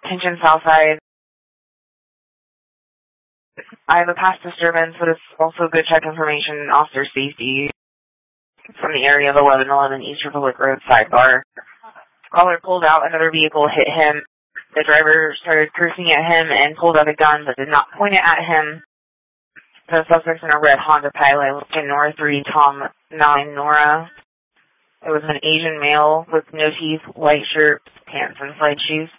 attention Southside. I have a past disturbance, but it's also good check information, officer safety from the area of 1111 East Republic Road sidebar. Caller pulled out, another vehicle hit him. The driver started cursing at him and pulled out a gun but did not point it at him. The suspect's in a red Honda Pilot, Nora 3, Tom 9, Nora. It was an Asian male with no teeth, white shirt, pants, and side shoes.